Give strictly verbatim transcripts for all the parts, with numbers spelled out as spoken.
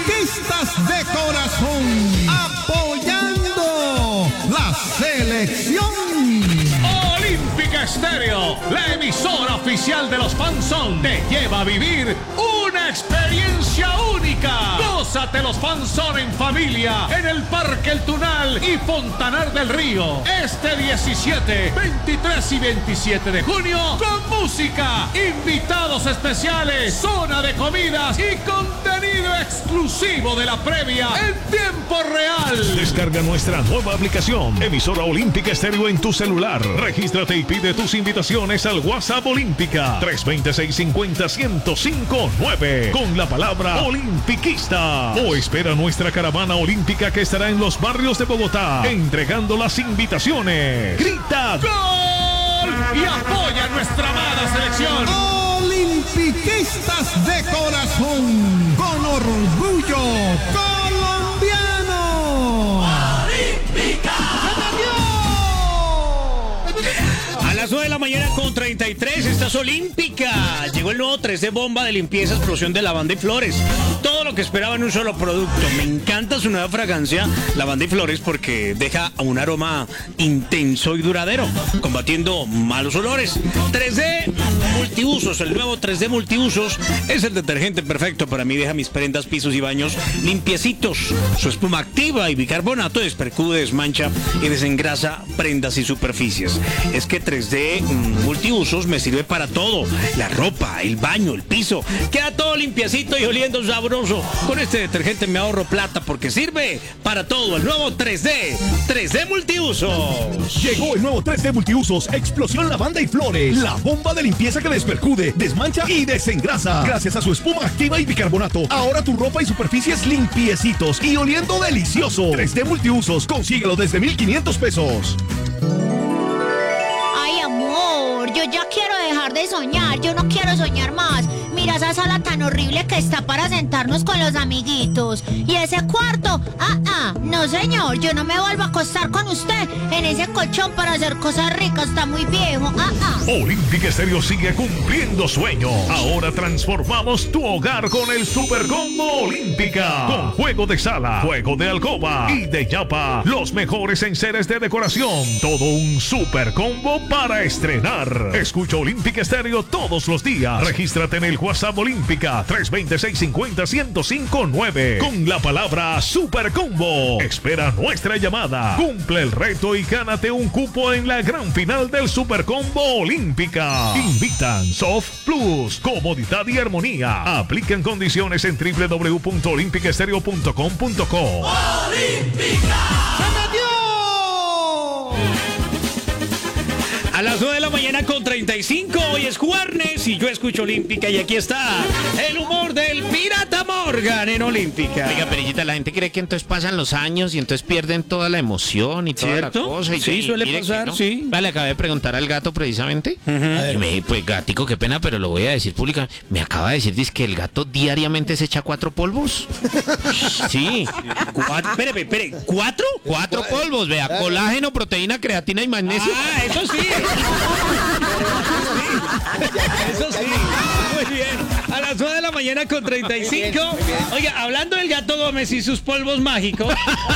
Olimpistas de corazón, apoyando la selección. Olímpica Estéreo, la emisora oficial de los Fanzón, te lleva a vivir una experiencia única. Gózate los Fanzón en familia en el Parque El Tunal y Fontanar del Río. Este diecisiete, veintitrés y veintisiete de junio, con música, invitados especiales, zona de comidas y contenido exclusivo de la previa en tiempo real. Descarga nuestra nueva aplicación, emisora Olímpica Estéreo, en tu celular. Regístrate y pide tus invitaciones al WhatsApp Olímpica tres dos seis, cinco cero, uno cero cinco nueve con la palabra Olimpiquista. O espera nuestra caravana olímpica que estará en los barrios de Bogotá entregando las invitaciones. ¡Grita ¡Gol! Y apoya a nuestra amada selección. Olimpiquistas de corazón, con orgullo colombiano. ¡Olímpica! A las nueve de la mañana con treinta y tres, estás Olímpica. Llegó el nuevo tres D Bomba de limpieza, explosión de lavanda y flores. Todo lo que esperaba en un solo producto. Me encanta su nueva fragancia, lavanda y flores, porque deja un aroma intenso y duradero, combatiendo malos olores. tres D Multiusos, el nuevo tres D Multiusos es el detergente perfecto para mí. Deja mis prendas, pisos y baños limpiecitos. Su espuma activa y bicarbonato despercude, desmancha y desengrasa prendas y superficies. Es que tres D Multiusos me sirve para todo: la ropa, el baño, el piso. Queda todo limpiecito y oliendo sabroso. Con este detergente me ahorro plata porque sirve para todo. El nuevo tres D, tres D Multiusos. Llegó el nuevo tres D Multiusos, explosión lavanda y flores. La bomba de limpieza que despercude, desmancha y desengrasa. Gracias a su espuma activa y bicarbonato, ahora tu ropa y superficies limpiecitos y oliendo delicioso. tres D Multiusos, consíguelo desde mil quinientos pesos. Yo ya quiero dejar de soñar, yo no quiero soñar más. Mira esa sala tan horrible que está para sentarnos con los amiguitos. Y ese cuarto, ah, ah, no señor, yo no me vuelvo a acostar con usted en ese colchón para hacer cosas ricas, está muy viejo, ah, ah. Olímpica Estéreo sigue cumpliendo sueños. Ahora transformamos tu hogar con el Super Combo Olímpica. Con juego de sala, juego de alcoba y de yapa. Los mejores enseres de decoración. Todo un Super Combo para estrenar. Escucha Olímpica Estéreo todos los días. Regístrate en el WhatsApp Olímpica tres dos seis, cinco cero, uno cero cinco nueve con la palabra Super Combo. Espera nuestra llamada. Cumple el reto y gánate un cupo en la gran final del Super Combo Olímpica. Invitan Soft Plus, comodidad y armonía. Aplican condiciones en doble u doble u doble u punto olímpica estéreo punto com punto co. ¡Olímpica! A las nueve de la mañana con treinta y cinco, hoy es jueves y yo escucho Olímpica y aquí está el humor del Pirata Morgan en Olímpica. Oiga, Perillita, la gente cree que entonces pasan los años y entonces pierden toda la emoción y toda ¿Cierto? la cosa. Y, Sí, y suele mire que pasar, no. sí. Vale, acabé de preguntar al gato precisamente. Uh-huh. Y me dije, pues gatico, qué pena, pero lo voy a decir públicamente. Me acaba de decir dice, que el gato diariamente se echa cuatro polvos. Sí. Cuatro, espere, espere, ¿cuatro? Cuatro polvos, vea, colágeno, proteína, creatina y magnesio. Ah, eso sí. Eso sí, muy bien. A las nueve de la mañana con treinta y cinco. Oiga, hablando del gato Gómez y sus polvos mágicos.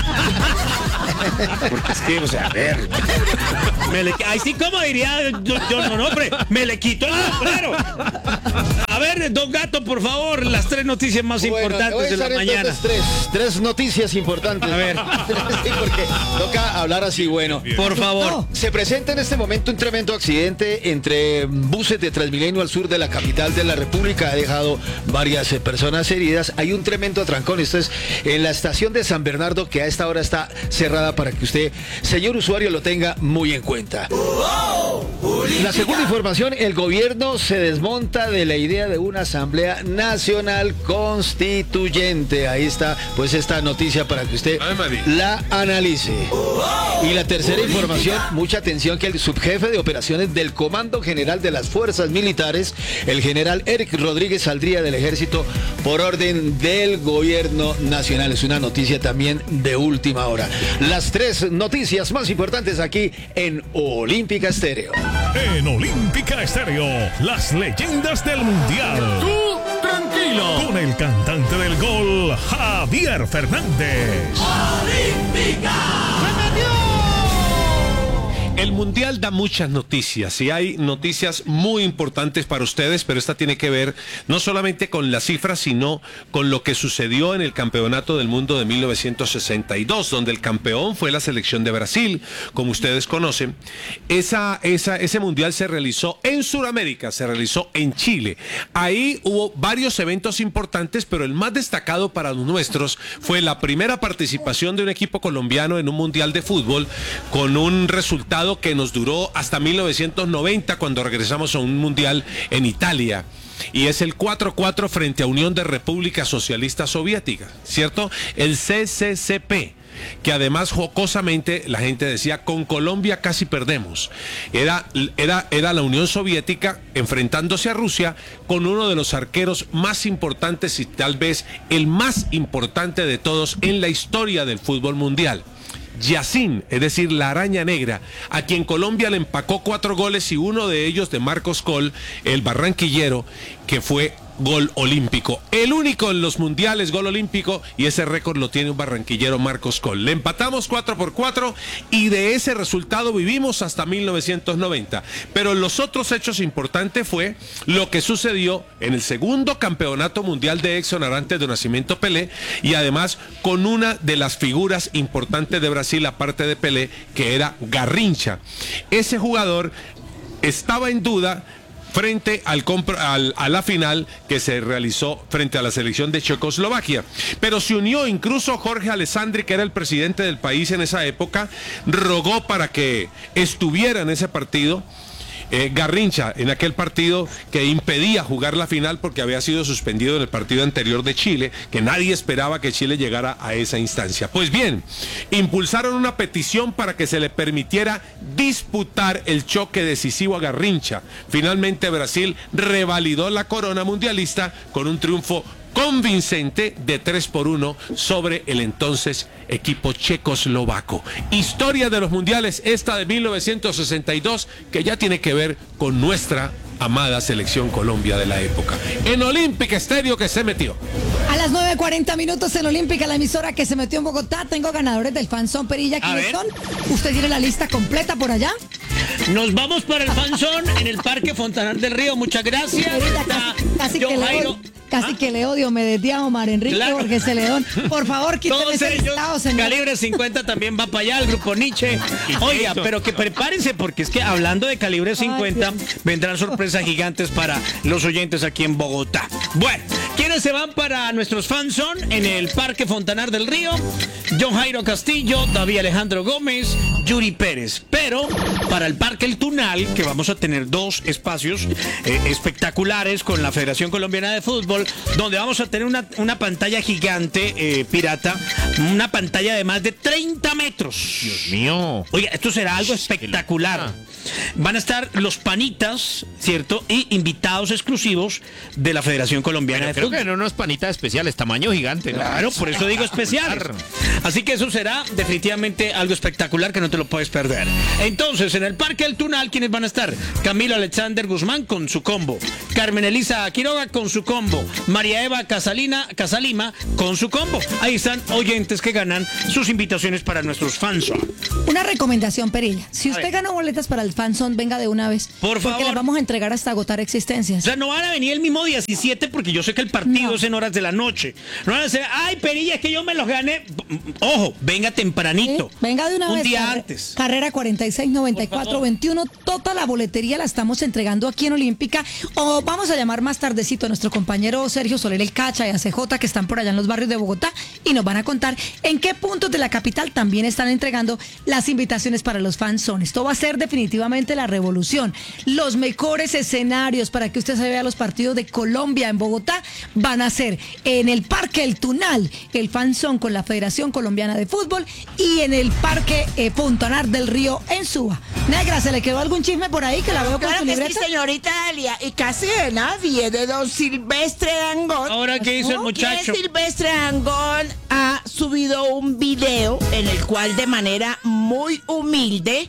Porque es que, o sea, a ver. Me le, ahí sí, como diría yo, yo no, no, hombre, me le quito el sombrero. A ver, don Gato, por favor, las tres noticias más bueno, importantes de la mañana. Tres, tres noticias importantes. A ver. Sí, porque toca hablar así, bueno. Por favor. No, se presenta en este momento un tremendo accidente entre buses de Transmilenio al sur de la capital de la República. Ha dejado varias eh, personas heridas. Hay un tremendo atrancón. Esto es en la estación de San Bernardo, que a esta hora está cerrada para que usted, señor usuario, lo tenga muy en cuenta. La segunda información, el gobierno se desmonta de la idea de una asamblea nacional constituyente. Ahí está, pues, esta noticia para que usted la analice. Y la tercera información, mucha atención, que el subjefe de operaciones del Comando General de las Fuerzas Militares, el general Eric Rodríguez, saldría del ejército por orden del gobierno nacional. Es una noticia también de última hora. Las tres noticias más importantes aquí en Olímpica Estéreo. En Olímpica Estéreo, las leyendas del Mundial. Tú tranquilo. estilo con el cantante del gol, Javier Fernández. El Mundial da muchas noticias y hay noticias muy importantes para ustedes, pero esta tiene que ver no solamente con las cifras, sino con lo que sucedió en el Campeonato del Mundo de mil novecientos sesenta y dos, donde el campeón fue la selección de Brasil, como ustedes conocen. Esa, esa, ese Mundial se realizó en Sudamérica, se realizó en Chile. Ahí hubo varios eventos importantes, pero el más destacado para los nuestros fue la primera participación de un equipo colombiano en un Mundial de fútbol, con un resultado que nos duró hasta mil novecientos noventa, cuando regresamos a un mundial en Italia. Y es el cuatro cuatro frente a Unión de Repúblicas Socialistas Soviéticas, ¿cierto? El C C C P, que además jocosamente la gente decía, con Colombia casi perdemos. Era, era, era la Unión Soviética enfrentándose a Rusia con uno de los arqueros más importantes y tal vez el más importante de todos en la historia del fútbol mundial. Yacine, es decir, la araña negra, a quien Colombia le empacó cuatro goles y uno de ellos de Marcos Coll, el barranquillero, que fue gol olímpico. El único en los mundiales gol olímpico, y ese récord lo tiene un barranquillero, Marcos Coll. Le empatamos cuatro por cuatro y de ese resultado vivimos hasta mil novecientos noventa. Pero los otros hechos importantes fue lo que sucedió en el segundo campeonato mundial de Exxon antes de nacimiento Pelé, y además con una de las figuras importantes de Brasil, aparte de Pelé, que era Garrincha. Ese jugador estaba en duda frente al, al, a la final que se realizó frente a la selección de Checoslovaquia. Pero se unió incluso Jorge Alessandri, que era el presidente del país en esa época, rogó para que estuviera en ese partido. Eh, Garrincha, en aquel partido que impedía jugar la final porque había sido suspendido en el partido anterior de Chile, que nadie esperaba que Chile llegara a esa instancia. Pues bien, impulsaron una petición para que se le permitiera disputar el choque decisivo a Garrincha. Finalmente Brasil revalidó la corona mundialista con un triunfo convincente de tres por uno sobre el entonces equipo checoslovaco. Historia de los mundiales, esta de mil novecientos sesenta y dos, que ya tiene que ver con nuestra amada selección Colombia de la época. En Olímpica Estéreo, que se metió. A las nueve cuarenta minutos en Olímpica, la emisora que se metió en Bogotá. Tengo ganadores del Fanzón Perilla. ¿Quiénes son? ¿Usted tiene la lista completa por allá? Nos vamos para el Fanzón en el Parque Fontanar del Río. Muchas gracias. Perilla, casi, casi que le odio, casi ¿Ah? que le odio. Me desdía Omar Enrique, claro. Jorge Celedón. Por favor, quíteme ese listado, señor. Calibre cincuenta también va para allá, el grupo Nietzsche. Oiga, pero que prepárense, porque es que hablando de Calibre cincuenta, Ay, vendrán sorpresas gigantes para los oyentes aquí en Bogotá. Bueno, ¿quiénes se van para nuestros Fanzón en el Parque Fontanar del Río? John Jairo Castillo, David Alejandro Gómez, Yuri Pérez. Pero para el Parque El Tunal, que vamos a tener dos espacios eh, espectaculares con la Federación Colombiana de Fútbol, donde vamos a tener una, una pantalla gigante, eh, pirata, una pantalla de más de treinta metros. Dios mío. Oiga, esto será algo espectacular. Van a estar los panitas, ¿cierto? Y invitados exclusivos de la Federación Colombiana Pero de creo Fútbol. que eran unos panitas especiales, tamaño gigante, ¿no? Claro, por eso digo especiales. Así que eso será definitivamente algo espectacular que no te lo puedes perder. Entonces, en el Parque El Tunal, ¿quiénes van a estar? Camilo Alexander Guzmán con su combo, Carmen Elisa Quiroga con su combo, María Eva Casalina, Casalima con su combo. Ahí están oyentes que ganan sus invitaciones para nuestros Fanzón. Una recomendación, Perilla. Si usted ganó boletas para el Fanzón, venga de una vez. Por favor. Porque las vamos a entregar hasta agotar existencias. O sea, no van a venir el mismo diecisiete, porque yo sé que el partido No. es en horas de la noche. No van a decir, ay, Perilla, es que yo me los gané. Ojo, venga tempranito. Sí, venga de una Un vez. día carre- antes. Carrera cuarenta y seis noventa y cuatro veintiuno. Toda la boletería la estamos entregando aquí en Olímpica. O vamos a llamar más tardecito a nuestro compañero Sergio Soler el Cacha y a C J, que están por allá en los barrios de Bogotá, y nos van a contar en qué puntos de la capital también están entregando las invitaciones para los Fanzón. Esto va a ser definitivamente la revolución. Los mejores escenarios para que usted se vea los partidos de Colombia en Bogotá van a ser en el Parque El Tunal, el Fanzón con la Federación Colombiana de Fútbol, y en el Parque eh, Fontanar del Río en Suba. Negra, ¿se le quedó algún chisme por ahí que la veo con Claro su que sí, libreta? señorita Dalia, y casi de nadie, de don Silvestre Dangond. Ahora, ¿qué hizo el muchacho? Que Silvestre Dangond ha subido un video en el cual de manera muy humilde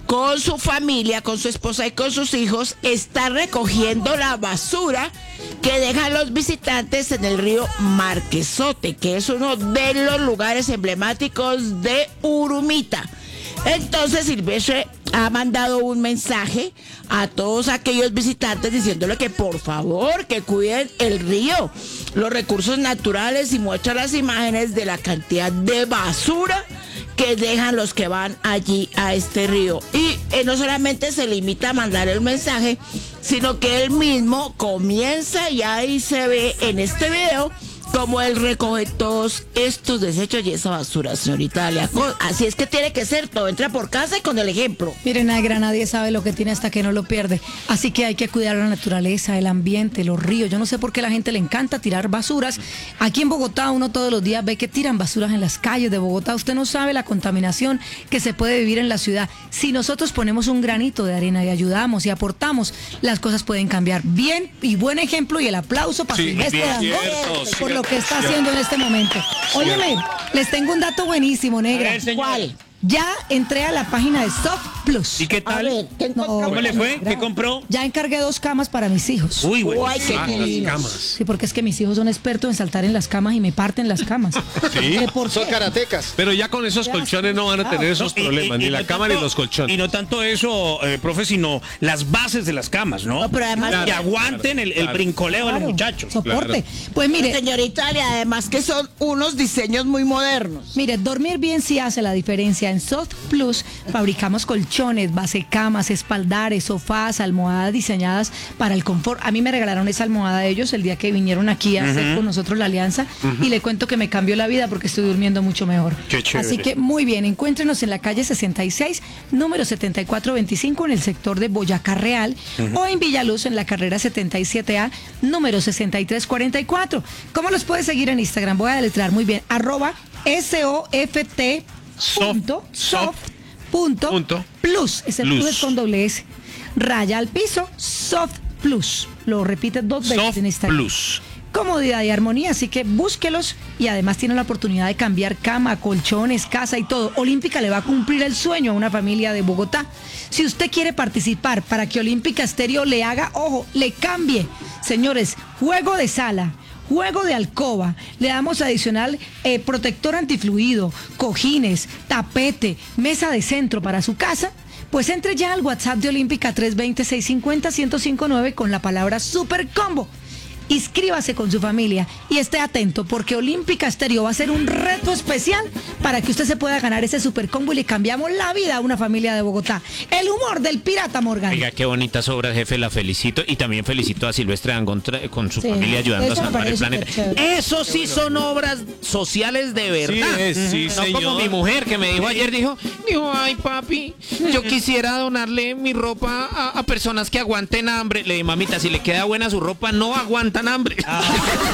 con su familia, con su esposa y con sus hijos, está recogiendo la basura que dejan los visitantes en el río Marquesote, que es uno de los lugares emblemáticos de Urumita. Entonces Silvestre ha mandado un mensaje a todos aquellos visitantes diciéndole que por favor que cuiden el río, los recursos naturales, y muestra las imágenes de la cantidad de basura que dejan los que van allí a este río. Y eh, no solamente se limita a mandar el mensaje, sino que él mismo comienza, y ahí se ve en este video como él recoge todos estos desechos y esa basura, señorita Dalia. Así es que tiene que ser, todo entra por casa y con el ejemplo. Miren, negra, nadie sabe lo que tiene hasta que no lo pierde. Así que hay que cuidar la naturaleza, el ambiente, los ríos. Yo no sé por qué a la gente le encanta tirar basuras. Aquí en Bogotá uno todos los días ve que tiran basuras en las calles de Bogotá. Usted no sabe la contaminación que se puede vivir en la ciudad. Si nosotros ponemos un granito de arena y ayudamos y aportamos, las cosas pueden cambiar. Bien y buen ejemplo, y el aplauso para Sí, Silvestre bien, Dangond cierto, por lo cierto, que está cierto. haciendo en este momento. Óyeme, les tengo un dato buenísimo, negra. A ver, señora. ¿Cuál? Ya entré a la página de Soft Plus. ¿Y qué A tal? ver, ¿qué No, encontró? ¿Cómo le fue? negra. ¿Qué compró? Ya encargué dos camas para mis hijos. Uy, bueno. Ay, qué Ah, las divinos. camas. Sí, porque es que mis hijos son expertos en saltar en las camas y me parten las camas. Sí. Eh, ¿por Son qué? karatecas. Pero ya con esos colchones no van a tener esos No, y- problemas, y- ni y la no cama tanto- ni los colchones. Y no tanto eso, eh, profe, sino las bases de las camas, ¿no? No, pero además- que Claro, aguanten el, el claro. brincoleo de los Claro, muchachos. soporte. Pues mire, Señorita Dalia, además que son unos diseños muy modernos. mire, dormir bien sí hace la diferencia. En Soft Plus fabricamos colchones, basecamas, espaldares, sofás, almohadas diseñadas para el confort. A mí me regalaron esa almohada de ellos el día que vinieron aquí a hacer con nosotros la alianza, y le cuento que me cambió la vida porque estoy durmiendo mucho mejor. Qué chévere. Así que muy bien, encuéntrenos en la calle sesenta y seis, número setenta y cuatro veinticinco, en el sector de Boyacá Real, o en Villaluz en la carrera setenta y siete A, número sesenta y tres cuarenta y cuatro. ¿Cómo los puedes seguir en Instagram? Voy a deletrear muy bien, arroba S O F T punto soft punto punto plus. Ese plus. plus es con doble S. Raya al piso, Soft Plus. Lo repite dos veces Soft en Instagram. Plus. Comodidad y armonía, así que búsquelos, y además tienen la oportunidad de cambiar cama, colchones, casa y todo. Olímpica le va a cumplir el sueño a una familia de Bogotá. Si usted quiere participar para que Olímpica Estéreo le haga, ojo, le cambie, señores, juego de sala, juego de alcoba, le damos adicional eh, protector antifluido, cojines, tapete, mesa de centro para su casa. Pues entre ya al WhatsApp de Olímpica tres dos cero, seis cinco cero, uno cero cinco nueve con la palabra Super Combo. Inscríbase con su familia y esté atento, porque Olímpica Estéreo va a ser un reto especial para que usted se pueda ganar ese Super Combo y le cambiamos la vida a una familia de Bogotá. El humor del pirata Morgan. Oiga, qué bonitas obras, jefe, la felicito. Y también felicito a Silvestre Dangond tra- con su Sí, familia ayudando a eso me salvar el parece planeta. superchévere. Eso sí son obras sociales de verdad. Sí, es, sí, no señor. como mi mujer que me dijo ayer, dijo, dijo, ay papi, yo quisiera donarle mi ropa a, a personas que aguanten hambre. Le dije, mamita, si le queda buena su ropa, no aguantan hambre.